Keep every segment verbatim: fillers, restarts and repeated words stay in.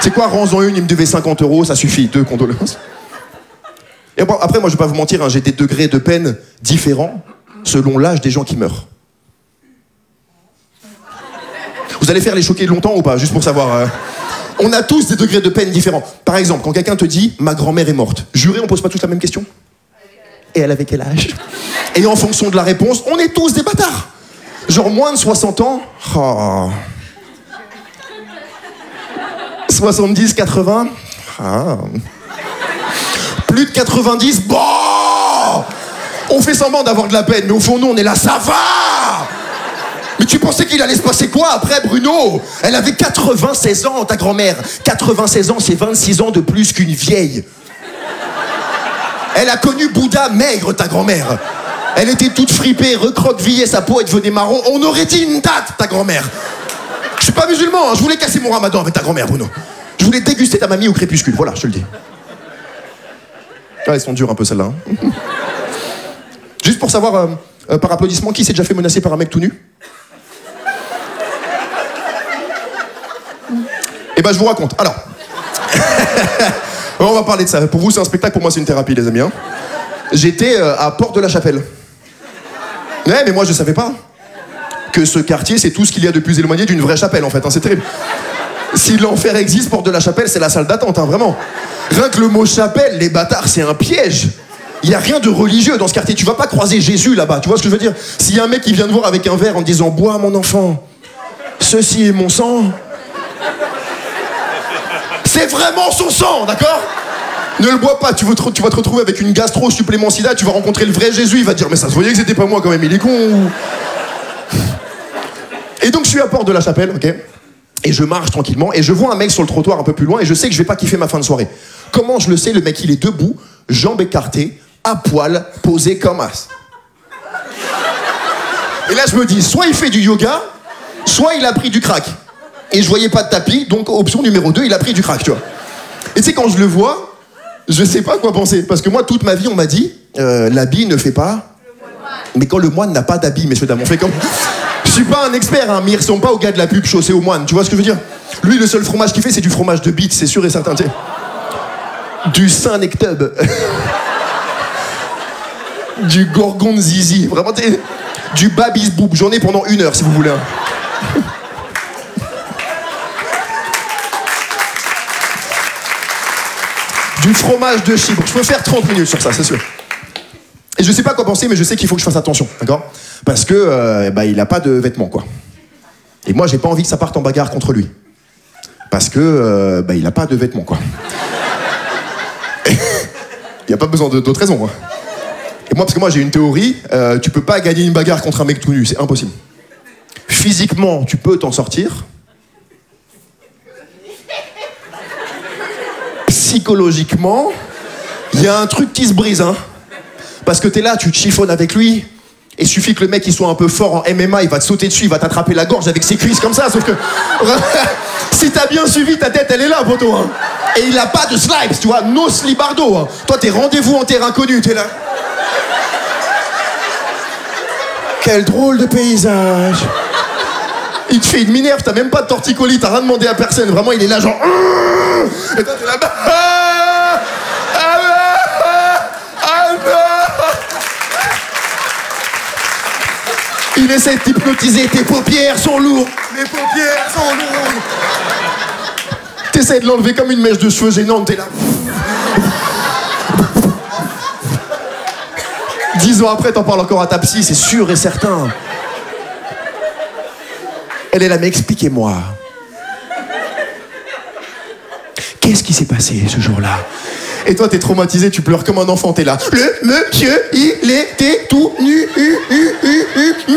C'est quoi, rends-en une, il me devait cinquante euros, ça suffit, deux condoléances. Et bon, après, moi, je vais pas vous mentir, hein, j'ai des degrés de peine différents selon l'âge des gens qui meurent. Vous allez faire les choquer longtemps ou pas, juste pour savoir. Euh... On a tous des degrés de peine différents. Par exemple, quand quelqu'un te dit « ma grand-mère est morte », juré, on pose pas tous la même question? Et elle avait quel âge? Et en fonction de la réponse, on est tous des bâtards. Genre moins de soixante ans, oh. soixante-dix, quatre-vingts, ah. Plus de quatre-vingt-dix, bon. On fait semblant d'avoir de la peine, mais au fond, nous, on est là, ça va. Mais tu pensais qu'il allait se passer quoi après, Bruno? Elle avait quatre-vingt-seize ans, ta grand-mère. quatre-vingt-seize ans, c'est vingt-six ans de plus qu'une vieille. Elle a connu Bouddha maigre, ta grand-mère. Elle était toute fripée, recroquevillée, sa peau, elle devenait marron. On aurait dit une date, ta grand-mère. Je suis pas musulman, hein. Je voulais casser mon ramadan avec ta grand-mère, Bruno. Je voulais déguster ta mamie au crépuscule, voilà, je te le dis. Ah, elles sont dures un peu, celles-là. Hein. Juste pour savoir, euh, euh, par applaudissement, qui s'est déjà fait menacer par un mec tout nu? Eh ben, je vous raconte. Alors, on va parler de ça. Pour vous, c'est un spectacle, pour moi, c'est une thérapie, les amis. Hein. J'étais euh, à Porte-de-la-Chapelle. Ouais, mais moi, je savais pas que ce quartier, c'est tout ce qu'il y a de plus éloigné d'une vraie chapelle, en fait. Hein, c'est terrible. Si l'enfer existe, Porte-de-la-Chapelle, c'est la salle d'attente, hein, vraiment. Rien que le mot chapelle, les bâtards, c'est un piège. Il n'y a rien de religieux dans ce quartier. Tu vas pas croiser Jésus là-bas, tu vois ce que je veux dire? S'il y a un mec qui vient te voir avec un verre en te disant « Bois, mon enfant, ceci est mon sang », c'est vraiment son sang, d'accord? Ne le bois pas, tu vas, te, tu vas te retrouver avec une gastro supplément sida, tu vas rencontrer le vrai Jésus, il va te dire « Mais ça se voyait que c'était pas moi quand même, il est con ou... » Et donc je suis à Porte-de-la-Chapelle, ok? Et je marche tranquillement, et je vois un mec sur le trottoir un peu plus loin, et je sais que je vais pas kiffer ma fin de soirée. Comment je le sais? Le mec, il est debout, jambes écartées, à poil, posé comme as. Et là, je me dis, soit il fait du yoga, soit il a pris du crack. Et je voyais pas de tapis, donc option numéro deux, il a pris du crack, tu vois. Et tu sais, quand je le vois, je sais pas quoi penser. Parce que moi, toute ma vie, on m'a dit, euh, l'habit ne fait pas... Mais quand le moine n'a pas d'habit, messieurs, dames, on fait comme... Je suis pas un expert, hein, mais ils ressemblent pas au gars de la pub chaussée au moine, tu vois ce que je veux dire? Lui, le seul fromage qu'il fait, c'est du fromage de bite, c'est sûr et certain, tu sais. Du Saint-Nectub. Du Gorgonzizi, vraiment, t'es... Du Babis Boob, j'en ai pendant une heure, si vous voulez. Hein. Du fromage de chibre, je peux faire trente minutes sur ça, c'est sûr. Et je sais pas quoi penser, mais je sais qu'il faut que je fasse attention, d'accord? Parce que, euh, bah, il a pas de vêtements, quoi. Et moi, j'ai pas envie que ça parte en bagarre contre lui. Parce que, euh, bah, il a pas de vêtements, quoi. Il y a pas besoin de, d'autres raisons, quoi. Et moi, parce que moi, j'ai une théorie, euh, tu peux pas gagner une bagarre contre un mec tout nu, c'est impossible. Physiquement, tu peux t'en sortir. Psychologiquement, il y a un truc qui se brise, hein. Parce que t'es là, tu te chiffonnes avec lui, et suffit que le mec il soit un peu fort en M M A, il va te sauter dessus, il va t'attraper la gorge avec ses cuisses comme ça, sauf que... si t'as bien suivi, ta tête elle est là, poteau, hein. Et il a pas de slipes, tu vois, no slibardo, hein. Toi t'es rendez-vous en terrain connu, t'es là. Quel drôle de paysage. Il te fait une minerve, t'as même pas de torticolis, t'as rien demandé à personne, vraiment il est là genre... Et toi t'es là-bas... Il essaie de t'hypnotiser, tes paupières sont lourdes. Les paupières sont lourdes. T'essaies de l'enlever comme une mèche de cheveux gênante, t'es là. Dix ans après, t'en parles encore à ta psy, c'est sûr et certain. Elle est là, mais expliquez-moi. Qu'est-ce qui s'est passé ce jour-là? Et toi, t'es traumatisé, tu pleures comme un enfant, t'es là. Le monsieur, il était tout nu. U, u, u, u, u.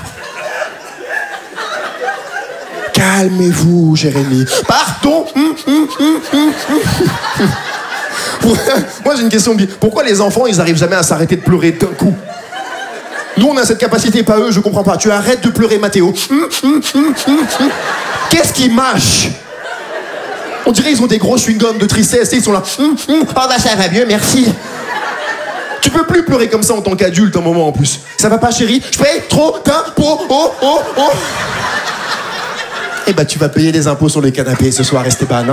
Calmez-vous, Jérémy. Pardon. Hum, hum, hum, hum, hum. Moi, j'ai une question. Pourquoi les enfants, ils arrivent jamais à s'arrêter de pleurer d'un coup? Nous, on a cette capacité, pas eux, je comprends pas. Tu arrêtes de pleurer, Mathéo. Hum, hum, hum, hum, hum. Qu'est-ce qui mâche? On dirait qu'ils ont des gros chewing-gums de tristesse et ils sont là. Hum, hum, oh bah ça va mieux, merci. Tu peux plus pleurer comme ça en tant qu'adulte un moment en plus. Ça va pas, chérie? Je paye trop d'impôts. Oh, oh, oh. Eh bah tu vas payer des impôts sur les canapés ce soir, Esteban.